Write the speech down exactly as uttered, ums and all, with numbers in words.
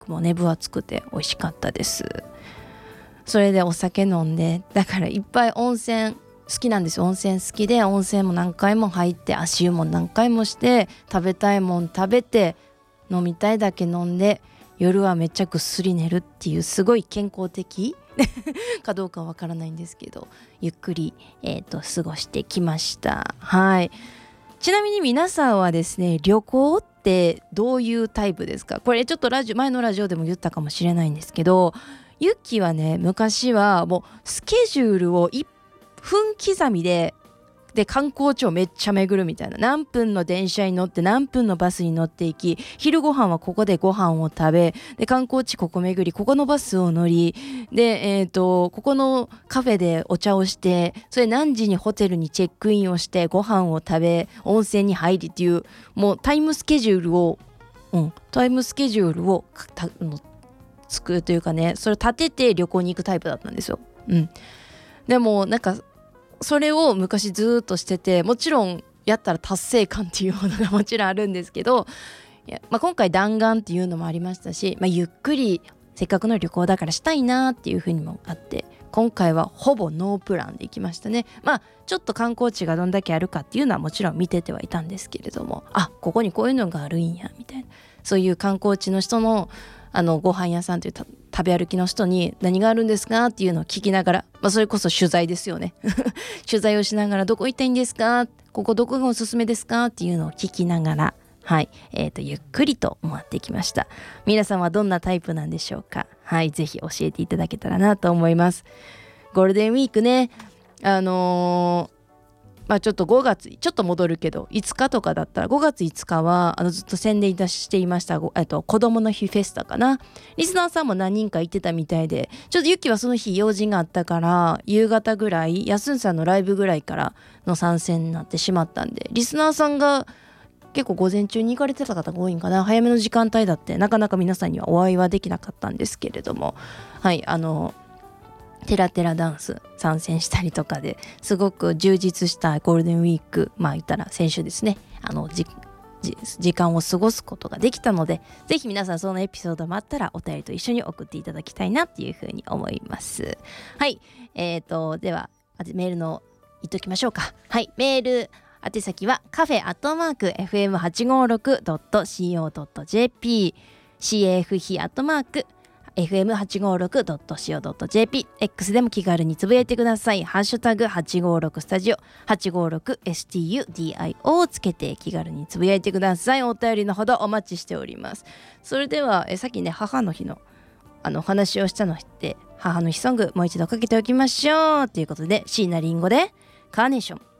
もね分厚くて美味しかったです。それでお酒飲んで、だからいっぱい温泉好きなんですよ。温泉好きで温泉も何回も入って足湯も何回もして、食べたいもん食べて飲みたいだけ飲んで、夜はめっちゃぐっすり寝るっていう、すごい健康的かどうかわからないんですけど、ゆっくり、えーと、過ごしてきました。はい。ちなみに皆さんはですね、旅行ってどういうタイプですか？これちょっとラジオ前のラジオでも言ったかもしれないんですけど、ユッキーはね、昔はもうスケジュールをいっぷん刻みでで観光地をめっちゃ巡るみたいな、何分の電車に乗って何分のバスに乗っていき、昼ご飯はここでご飯を食べ、で観光地ここ巡り、ここのバスを乗りで、えーとここのカフェでお茶をして、それ何時にホテルにチェックインをしてご飯を食べ、温泉に入りっていう、もうタイムスケジュールを、うん、タイムスケジュールをたの作るというかね、それを立てて旅行に行くタイプだったんですよ。うん。でもなんかそれを昔ずっとしてて、もちろんやったら達成感っていうものがもちろんあるんですけど、いや、まあ、今回弾丸っていうのもありましたし、まあ、ゆっくりせっかくの旅行だからしたいなっていうふうにもあって、今回はほぼノープランで行きましたね。まあちょっと観光地がどんだけあるかっていうのはもちろん見ててはいたんですけれども、あ、ここにこういうのがあるんやみたいな、そういう観光地の人のあのご飯屋さんという食べ歩きの人に何があるんですかっていうのを聞きながら、まあ、それこそ取材ですよね取材をしながら、どこ行ったらいいんですか、ここどこがおすすめですかっていうのを聞きながら、はい、えーとゆっくりと回ってきました。皆さんはどんなタイプなんでしょうか？はい、ぜひ教えていただけたらなと思います。ゴールデンウィークね、あのーまあ、ちょっとごがつちょっと戻るけどいつかとかだったら、ごがついつかはあのずっと宣伝出していました、えっと、子どもの日フェスタかな。リスナーさんも何人か行ってたみたいで、ちょっとユッキーはその日用事があったから夕方ぐらい、やすんさんのライブぐらいからの参戦になってしまったんで、リスナーさんが結構午前中に行かれてた方が多いんかな。早めの時間帯だってなかなか皆さんにはお会いはできなかったんですけれども、はい、あのテラテラダンス参戦したりとかですごく充実したゴールデンウィーク、まあ言ったら先週ですね、あのじじ時間を過ごすことができたので、ぜひ皆さんそのエピソードもあったらお便りと一緒に送っていただきたいなっていうふうに思います。はい、えーとではメールの言っときましょうか。はい、メール宛先はカフェアットマーク エフエムはちごろくドットシーオードットジェーピー カフェアットマークエフエムはちごろくドットシーオードットジェーピー X でも気軽につぶやいてください。ハッシュタグはちごろくスタジオ はちごろくエスティーユーディーアイオー をつけて気軽につぶやいてください。お便りのほどお待ちしております。それではえさっきね母の日のあの話をしたので、母の日ソングもう一度かけておきましょうということで、椎名林檎でカーネーション。